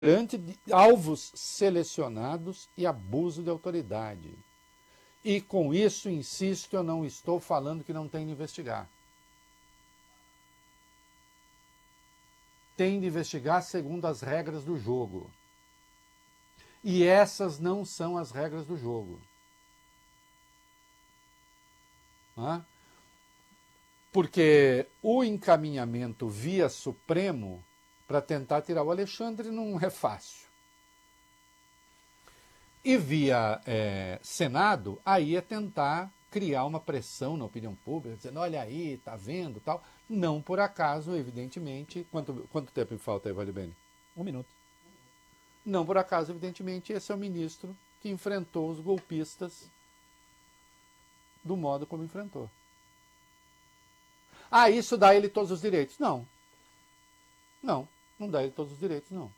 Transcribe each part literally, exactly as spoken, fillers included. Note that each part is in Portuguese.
perante alvos selecionados e abuso de autoridade. E com isso, insisto, eu não estou falando que não tem de investigar. Tem de investigar segundo as regras do jogo. E essas não são as regras do jogo. Né? Porque o encaminhamento via Supremo para tentar tirar o Alexandre não é fácil. E via é, Senado, aí é tentar criar uma pressão na opinião pública, dizendo, olha aí, tá vendo, tal. Não por acaso, evidentemente, quanto, quanto tempo me falta aí, Vale Bene? Um minuto. Não por acaso, evidentemente, esse é o ministro que enfrentou os golpistas do modo como enfrentou. Ah, isso dá a ele todos os direitos. Não. Não, não dá a ele todos os direitos, não.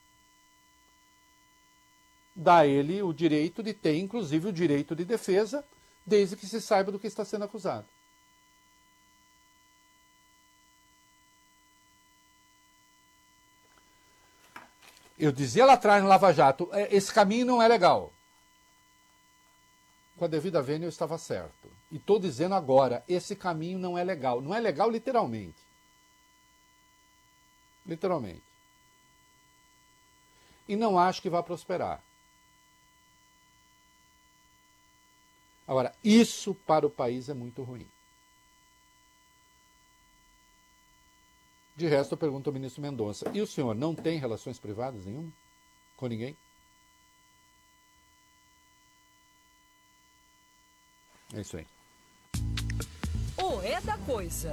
Dá a ele o direito de ter, inclusive, o direito de defesa, desde que se saiba do que está sendo acusado. Eu dizia lá atrás no Lava Jato, esse caminho não é legal. Com a devida vênia eu estava certo. E estou dizendo agora, esse caminho não é legal. Não é legal literalmente. Literalmente. E não acho que vai prosperar. Agora, isso para o país é muito ruim. De resto, eu pergunto ao ministro Mendonça, e o senhor não tem relações privadas nenhuma? Com ninguém? É isso aí. O É da Coisa.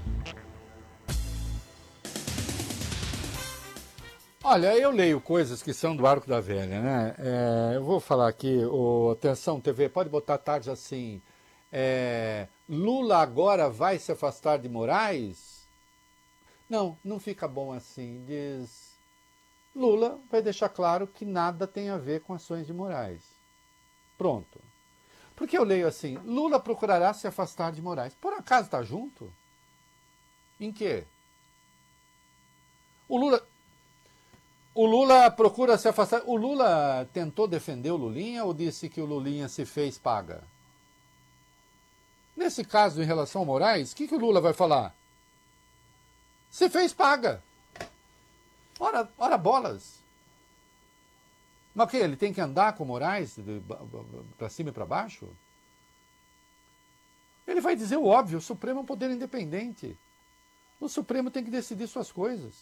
Olha, eu leio coisas que são do arco da velha, né? É, eu vou falar aqui, oh, atenção T V, pode botar tarde assim, é, Lula agora vai se afastar de Moraes? Não, não fica bom assim, diz, Lula vai deixar claro que nada tem a ver com ações de Moraes. Pronto. Porque eu leio assim, Lula procurará se afastar de Moraes. Por acaso está junto? Em quê? O Lula... O Lula procura se afastar. O Lula tentou defender o Lulinha ou disse que o Lulinha se fez paga? Nesse caso, em relação ao Moraes, o que, que o Lula vai falar? Se fez paga. Ora, ora bolas. Mas o que? Ele tem que andar com o Moraes para cima e para baixo? Ele vai dizer o óbvio, o Supremo é um poder independente. O Supremo tem que decidir suas coisas.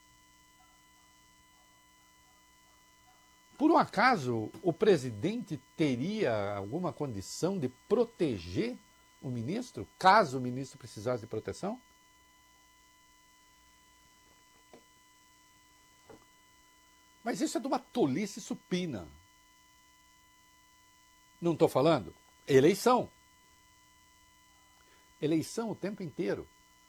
Por um acaso, o presidente teria alguma condição de proteger o ministro, caso o ministro precisasse de proteção? Mas isso é de uma tolice supina. Não estou falando? Eleição. Eleição o tempo inteiro.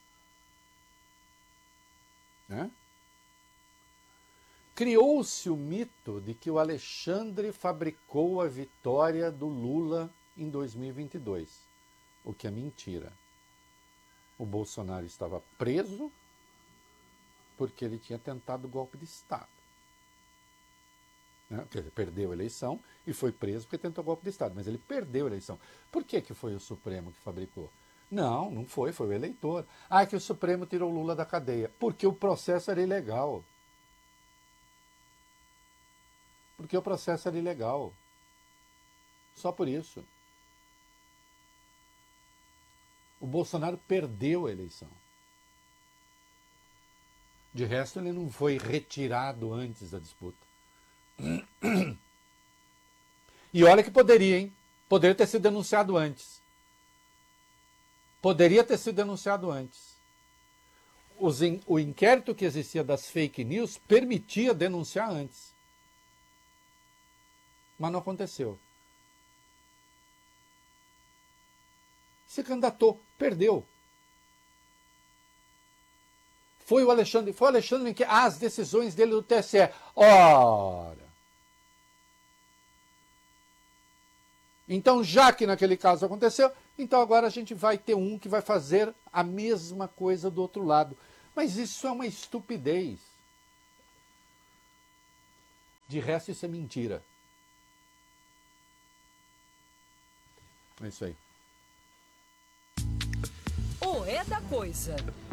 Né? Criou-se o mito de que o Alexandre fabricou a vitória do Lula em dois mil e vinte e dois, o que é mentira. O Bolsonaro estava preso porque ele tinha tentado golpe de Estado. Né? Ele perdeu a eleição e foi preso porque tentou golpe de Estado, mas ele perdeu a eleição. Por que, que foi o Supremo que fabricou? Não, não foi, foi o eleitor. Ah, que o Supremo tirou o Lula da cadeia, porque o processo era ilegal. Porque o processo era ilegal. Só por isso. O Bolsonaro perdeu a eleição. De resto, ele não foi retirado antes da disputa. E olha que poderia, hein? Poderia ter sido denunciado antes. Poderia ter sido denunciado antes. Os in- o inquérito que existia das fake news permitia denunciar antes. Mas não aconteceu. Se candidatou, perdeu. Foi o Alexandre, foi o Alexandre que ah, as decisões dele do T S E. Ora. Então, já que naquele caso aconteceu, então agora a gente vai ter um que vai fazer a mesma coisa do outro lado. Mas isso é uma estupidez. De resto, isso é mentira. É isso aí. O É da Coisa.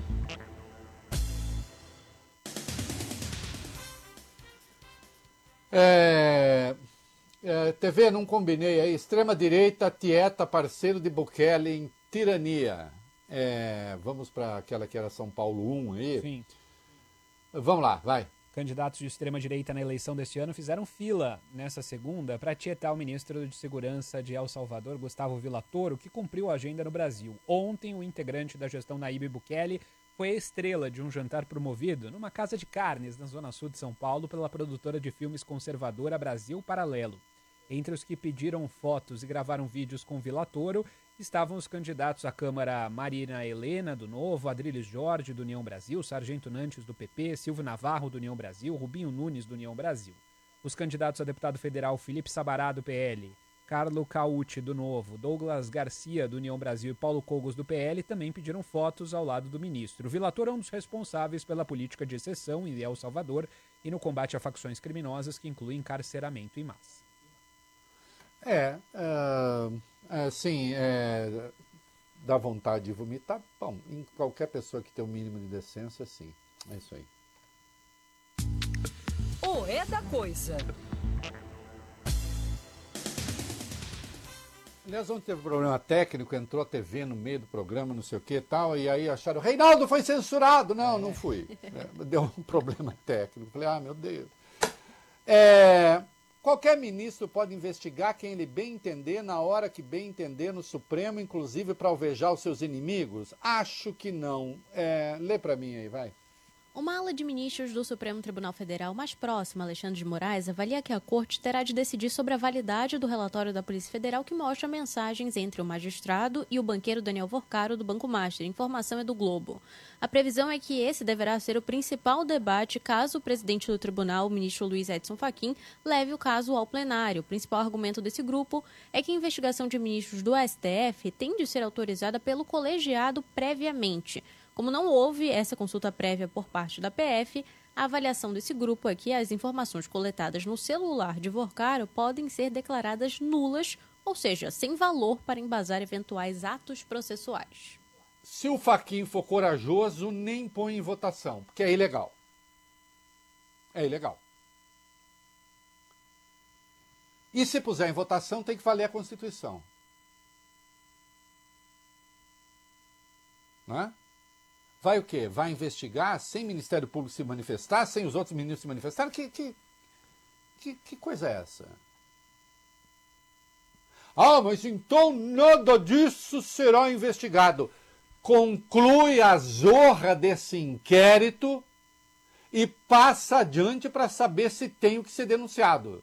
É, é, T V, não combinei aí. Extrema-direita, tieta, parceiro de Bukele em tirania. É, vamos para aquela que era São Paulo um aí. Sim. Vamos lá, vai. Candidatos de extrema-direita na eleição deste ano fizeram fila nessa segunda para tietar o ministro de Segurança de El Salvador, Gustavo Villatoro, que cumpriu a agenda no Brasil. Ontem, o integrante da gestão Nayib Bukele foi a estrela de um jantar promovido numa casa de carnes na zona sul de São Paulo pela produtora de filmes conservadora Brasil Paralelo. Entre os que pediram fotos e gravaram vídeos com Villatoro estavam os candidatos à Câmara Marina Helena, do Novo, Adriles Jorge, do União Brasil, Sargento Nantes, do P P, Silvio Navarro, do União Brasil, Rubinho Nunes, do União Brasil. Os candidatos a deputado federal Felipe Sabará, do P L, Carlo Cauti, do Novo, Douglas Garcia, do União Brasil e Paulo Cogos, do P L, também pediram fotos ao lado do ministro. Villatoro é um dos responsáveis pela política de exceção em El Salvador e no combate a facções criminosas que incluem encarceramento em massa. É, uh, é sim, é, dá vontade de vomitar. Bom, em qualquer pessoa que tem o um mínimo de decência, sim. É isso aí. O É da Coisa. Aliás, ontem teve um problema técnico, entrou a T V no meio do programa, não sei o que e tal, e aí acharam, Reinaldo foi censurado. Não, é. não fui. É, deu um problema técnico. Falei, ah, meu Deus. É... Qualquer ministro pode investigar quem ele bem entender, na hora que bem entender no Supremo, inclusive para alvejar os seus inimigos? Acho que não. É, lê para mim aí, vai. Uma ala de ministros do Supremo Tribunal Federal mais próxima, Alexandre de Moraes, avalia que a Corte terá de decidir sobre a validade do relatório da Polícia Federal que mostra mensagens entre o magistrado e o banqueiro Daniel Vorcaro do Banco Master. A informação é do Globo. A previsão é que esse deverá ser o principal debate caso o presidente do tribunal, o ministro Luiz Edson Fachin, leve o caso ao plenário. O principal argumento desse grupo é que a investigação de ministros do S T F tem de ser autorizada pelo colegiado previamente. Como não houve essa consulta prévia por parte da P F, a avaliação desse grupo é que as informações coletadas no celular de Vorcaro podem ser declaradas nulas, ou seja, sem valor para embasar eventuais atos processuais. Se o Fachin for corajoso, nem põe em votação, porque é ilegal. É ilegal. E se puser em votação, tem que valer a Constituição. Não é? Vai o quê? Vai investigar sem o Ministério Público se manifestar, sem os outros ministros se manifestarem? Que, que, que, que coisa é essa? Ah, mas então nada disso será investigado. Conclui a zorra desse inquérito e passa adiante para saber se tem o que ser denunciado.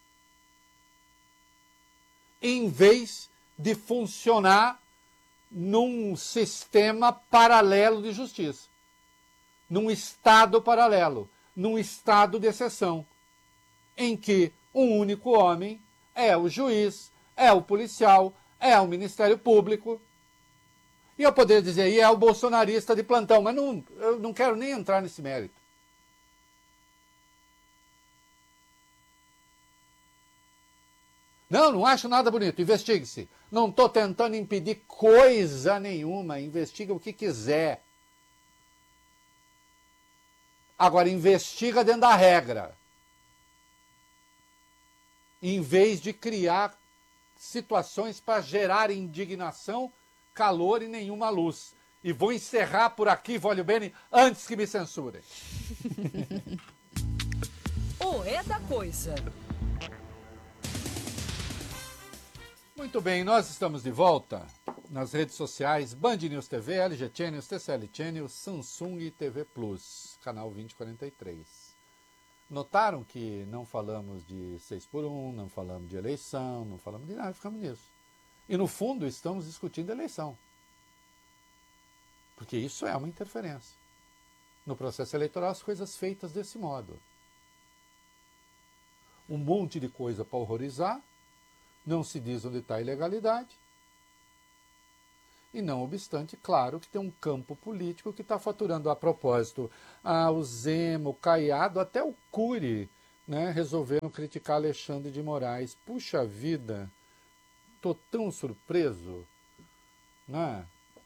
Em vez de funcionar num sistema paralelo de justiça, num estado paralelo, num estado de exceção, em que um único homem é o juiz, é o policial, é o Ministério Público. E eu poderia dizer, e é o bolsonarista de plantão, mas não, eu não quero nem entrar nesse mérito. Não, não acho nada bonito, investigue-se. Não estou tentando impedir coisa nenhuma, investiga o que quiser. Agora, investiga dentro da regra. Em vez de criar situações para gerar indignação, calor e nenhuma luz. E vou encerrar por aqui, voglio bene, antes que me censurem. O É da Coisa. Muito bem, nós estamos de volta nas redes sociais Band News T V, L G Channels, T C L Channels, Samsung e T V Plus, canal vinte e quarenta e três. Notaram que não falamos de seis por um, não falamos de eleição, não falamos de nada, ficamos nisso. E no fundo estamos discutindo eleição. Porque isso é uma interferência. No processo eleitoral, as coisas feitas desse modo. Um monte de coisa para horrorizar, não se diz onde está a ilegalidade, e não obstante, claro que tem um campo político que está faturando a propósito. Ah, o Zema, o Caiado, até o Cury né, resolveram criticar Alexandre de Moraes. Puxa vida, tô tão surpreso, né?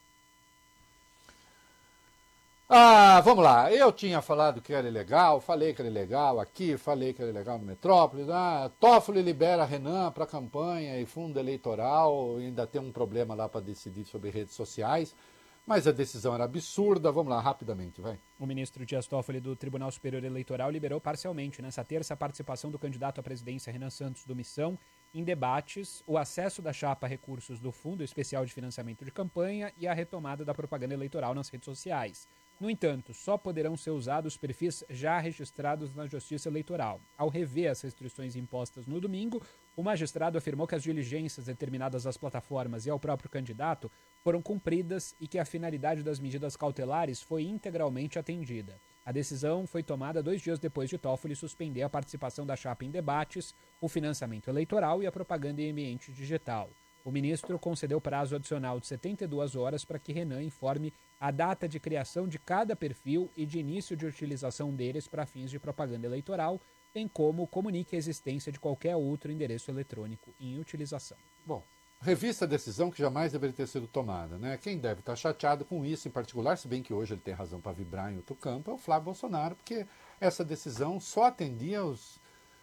Ah, vamos lá. Eu tinha falado que era ilegal, falei que era ilegal aqui, falei que era ilegal no Metrópolis. Ah, Toffoli libera Renan para campanha e fundo eleitoral, ainda tem um problema lá para decidir sobre redes sociais. Mas a decisão era absurda. Vamos lá, rapidamente, vai. O ministro Dias Toffoli do Tribunal Superior Eleitoral liberou parcialmente nessa terça a participação do candidato à presidência Renan Santos do Missão em debates, o acesso da chapa a recursos do Fundo Especial de Financiamento de Campanha e a retomada da propaganda eleitoral nas redes sociais. No entanto, só poderão ser usados perfis já registrados na Justiça Eleitoral. Ao rever as restrições impostas no domingo, o magistrado afirmou que as diligências determinadas às plataformas e ao próprio candidato foram cumpridas e que a finalidade das medidas cautelares foi integralmente atendida. A decisão foi tomada dois dias depois de Toffoli suspender a participação da chapa em debates, o financiamento eleitoral e a propaganda em ambiente digital. O ministro concedeu prazo adicional de setenta e duas horas para que Renan informe a data de criação de cada perfil e de início de utilização deles para fins de propaganda eleitoral, bem como comunique a existência de qualquer outro endereço eletrônico em utilização. Bom, revista a decisão que jamais deveria ter sido tomada, né? Quem deve estar chateado com isso em particular, se bem que hoje ele tem razão para vibrar em outro campo, é o Flávio Bolsonaro, porque essa decisão só atendia os...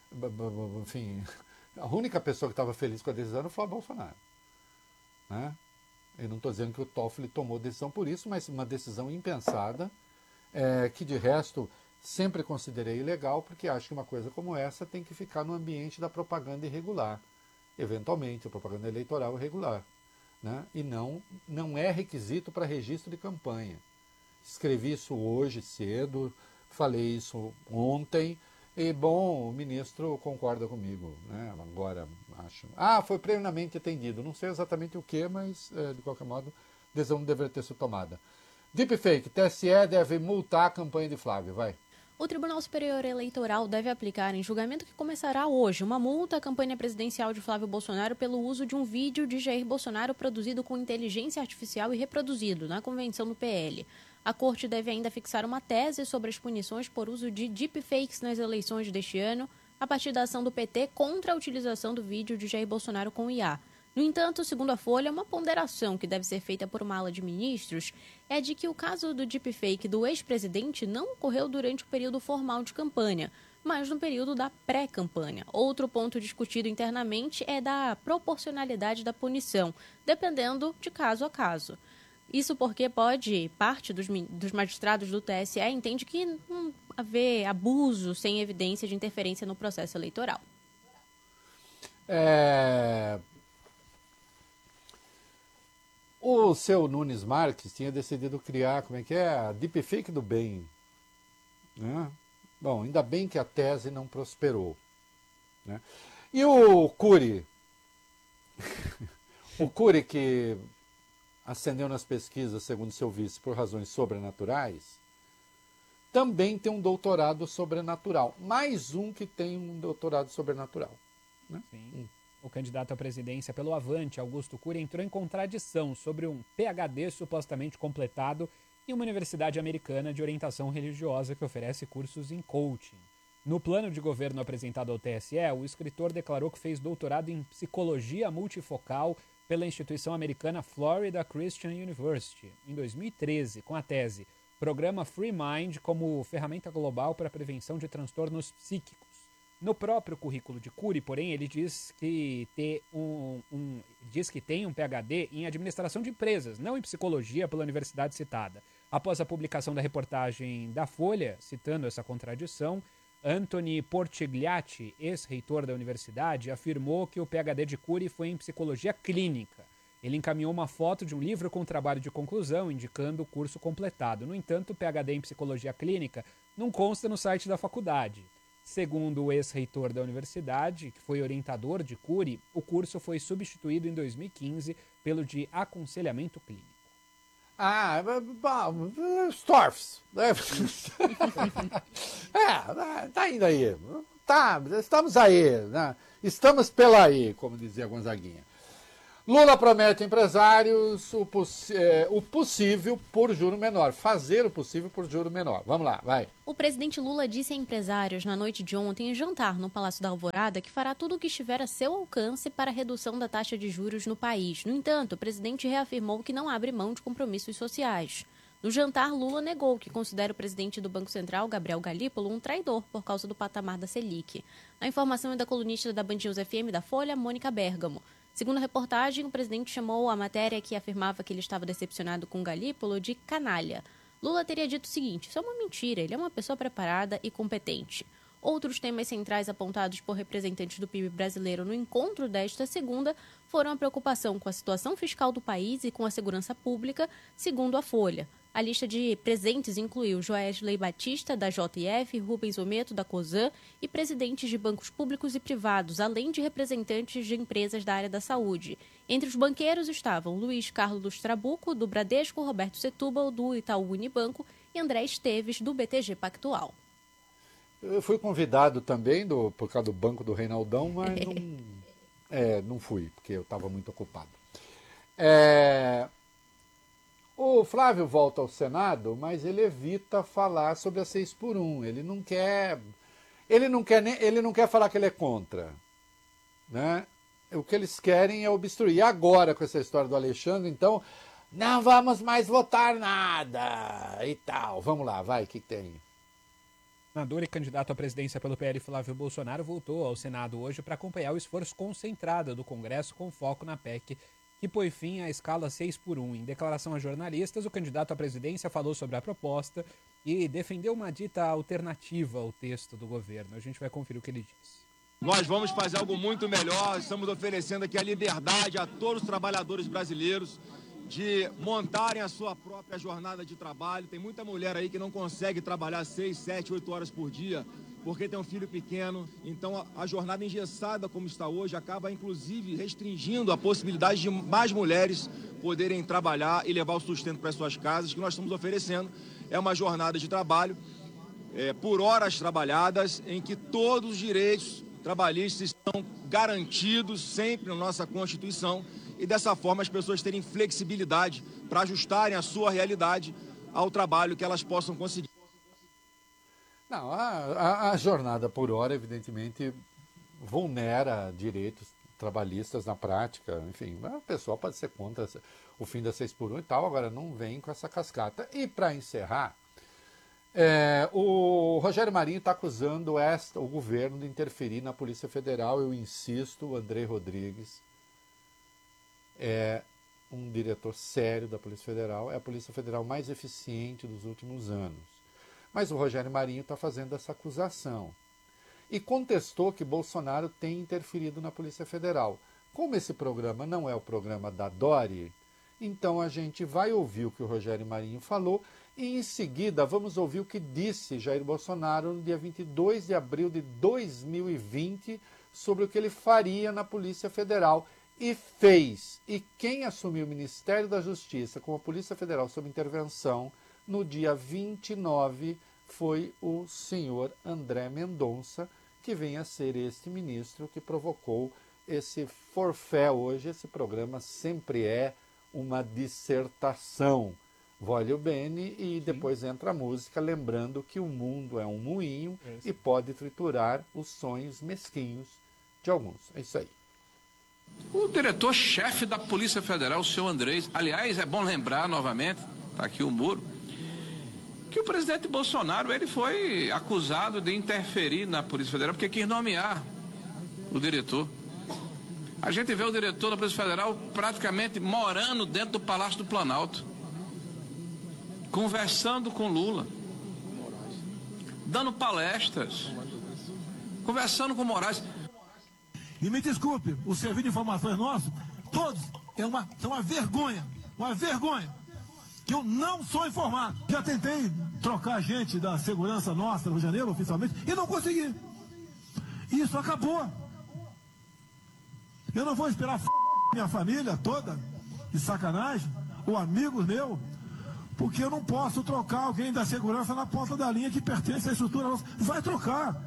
Enfim, a única pessoa que estava feliz com a decisão era o Flávio Bolsonaro, né? Eu não estou dizendo que o Toffoli tomou decisão por isso, mas uma decisão impensada, é, que de resto sempre considerei ilegal, porque acho que uma coisa como essa tem que ficar no ambiente da propaganda irregular, eventualmente, a propaganda eleitoral irregular, né? E não, não é requisito para registro de campanha. Escrevi isso hoje cedo, falei isso ontem, e, bom, o ministro concorda comigo, né? Agora, acho. Ah, foi plenamente atendido. Não sei exatamente o que, mas, é, de qualquer modo, a decisão deveria ter sido tomada. Deepfake, T S E deve multar a campanha de Flávio, vai. O Tribunal Superior Eleitoral deve aplicar, em julgamento que começará hoje, uma multa à campanha presidencial de Flávio Bolsonaro pelo uso de um vídeo de Jair Bolsonaro produzido com inteligência artificial e reproduzido na convenção do P L. A Corte deve ainda fixar uma tese sobre as punições por uso de deepfakes nas eleições deste ano, a partir da ação do P T contra a utilização do vídeo de Jair Bolsonaro com I A. No entanto, segundo a Folha, uma ponderação que deve ser feita por uma ala de ministros é de que o caso do deepfake do ex-presidente não ocorreu durante o período formal de campanha, mas no período da pré-campanha. Outro ponto discutido internamente é da proporcionalidade da punição, dependendo de caso a caso. Isso porque pode, parte dos, dos magistrados do T S E entende que não haver abuso sem evidência de interferência no processo eleitoral. É... O seu Nunes Marques tinha decidido criar, como é que é, a deepfake do bem, né? Bom, ainda bem que a tese não prosperou, né? E o Cury, o Cury que ascendeu nas pesquisas, segundo seu vice, por razões sobrenaturais, também tem um doutorado sobrenatural. Mais um que tem um doutorado sobrenatural, né? Sim. Hum. O candidato à presidência pelo Avante, Augusto Cury, entrou em contradição sobre um P H D supostamente completado em uma universidade americana de orientação religiosa que oferece cursos em coaching. No plano de governo apresentado ao T S E, o escritor declarou que fez doutorado em psicologia multifocal pela instituição americana Florida Christian University, em dois mil e treze, com a tese Programa Free Mind como ferramenta global para a prevenção de transtornos psíquicos. No próprio currículo de Cury, porém, ele diz que, ter um, um, diz que tem um P H D em administração de empresas, não em psicologia pela universidade citada. Após a publicação da reportagem da Folha, citando essa contradição, Anthony Portigliatti, ex-reitor da universidade, afirmou que o P H D de Cury foi em psicologia clínica. Ele encaminhou uma foto de um livro com trabalho de conclusão, indicando o curso completado. No entanto, o P H D em psicologia clínica não consta no site da faculdade. Segundo o ex-reitor da universidade, que foi orientador de Cury, o curso foi substituído em dois mil e quinze pelo de aconselhamento clínico. Ah, Storfs. É, tá indo aí. Tá, estamos aí, né? Estamos pela aí, como dizia Gonzaguinha. Lula promete empresários o, poss é, o possível por juro menor. Fazer o possível por juro menor. Vamos lá, vai. O presidente Lula disse a empresários na noite de ontem em jantar no Palácio da Alvorada que fará tudo o que estiver a seu alcance para a redução da taxa de juros no país. No entanto, o presidente reafirmou que não abre mão de compromissos sociais. No jantar, Lula negou que considera o presidente do Banco Central, Gabriel Galípolo, um traidor por causa do patamar da Selic. A informação é da colunista da Band News F M da Folha, Mônica Bergamo. Segundo a reportagem, o presidente chamou a matéria que afirmava que ele estava decepcionado com Galípolo de canalha. Lula teria dito o seguinte: isso é uma mentira, ele é uma pessoa preparada e competente. Outros temas centrais apontados por representantes do P I B brasileiro no encontro desta segunda foram a preocupação com a situação fiscal do país e com a segurança pública, segundo a Folha. A lista de presentes incluiu Joesley Batista, da J I F, Rubens Ometo, da COSAN, e presidentes de bancos públicos e privados, além de representantes de empresas da área da saúde. Entre os banqueiros estavam Luiz Carlos Trabuco, do Bradesco, Roberto Setúbal, do Itaú Unibanco, e André Esteves, do B T G Pactual. Eu fui convidado também do, por causa do Banco do Reinaldão, mas não, é, não fui, porque eu estava muito ocupado. É... O Flávio volta ao Senado, mas ele evita falar sobre a seis por um. Ele não quer, ele não quer, nem, ele não quer falar que ele é contra, né? O que eles querem é obstruir. E agora, com essa história do Alexandre, então, não vamos mais votar nada e tal. Vamos lá, vai, o que, que tem? O senador e candidato à presidência pelo P L, Flávio Bolsonaro, voltou ao Senado hoje para acompanhar o esforço concentrado do Congresso com foco na P E C, que põe fim à escala seis por um. Em declaração a jornalistas, o candidato à presidência falou sobre a proposta e defendeu uma dita alternativa ao texto do governo. A gente vai conferir o que ele disse. Nós vamos fazer algo muito melhor, estamos oferecendo aqui a liberdade a todos os trabalhadores brasileiros de montarem a sua própria jornada de trabalho. Tem muita mulher aí que não consegue trabalhar seis, sete, oito horas por dia porque tem um filho pequeno. Então a, a jornada engessada como está hoje acaba inclusive restringindo a possibilidade de mais mulheres poderem trabalhar e levar o sustento para as suas casas. O que nós estamos oferecendo é uma jornada de trabalho é, por horas trabalhadas, em que todos os direitos trabalhistas estão garantidos sempre na nossa Constituição, e dessa forma as pessoas terem flexibilidade para ajustarem a sua realidade ao trabalho que elas possam conseguir. Não, a, a, a jornada por hora, evidentemente, vulnera direitos trabalhistas na prática. Enfim, a pessoa pode ser contra o fim da seis por um e tal, agora não vem com essa cascata. E para encerrar, é, o Rogério Marinho está acusando esta, o governo de interferir na Polícia Federal. Eu insisto, o André Rodrigues é um diretor sério da Polícia Federal, é a Polícia Federal mais eficiente dos últimos anos. Mas o Rogério Marinho está fazendo essa acusação. E contestou que Bolsonaro tem interferido na Polícia Federal. Como esse programa não é o programa da Dori, então a gente vai ouvir o que o Rogério Marinho falou e em seguida vamos ouvir o que disse Jair Bolsonaro no dia vinte e dois de abril de dois mil e vinte sobre o que ele faria na Polícia Federal. E fez. E quem assumiu o Ministério da Justiça com a Polícia Federal sob intervenção no dia vinte e nove foi o senhor André Mendonça, que vem a ser este ministro que provocou esse forfé hoje. Esse programa sempre é uma dissertação. Voglio bene, e depois entra a música, lembrando que o mundo é um moinho é e pode triturar os sonhos mesquinhos de alguns. É isso aí. O diretor-chefe da Polícia Federal, o senhor Andrés, aliás, é bom lembrar novamente, está aqui o muro, que o presidente Bolsonaro ele foi acusado de interferir na Polícia Federal porque quis nomear o diretor. A gente vê o diretor da Polícia Federal praticamente morando dentro do Palácio do Planalto, conversando com Lula, dando palestras, conversando com Moraes. E me desculpe, o serviço de informações nosso, todos, é uma, é uma vergonha, uma vergonha, que eu não sou informado. Já tentei trocar gente da segurança nossa no Rio de Janeiro, oficialmente, e não consegui. Isso acabou. Eu não vou esperar f... minha família toda, de sacanagem, ou amigos meus, porque eu não posso trocar alguém da segurança na ponta da linha que pertence à estrutura nossa. Vai trocar.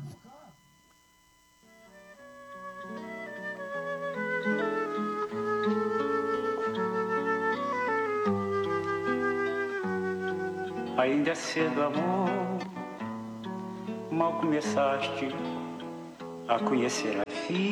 Ainda é cedo, amor, mal começaste a conhecer a vida.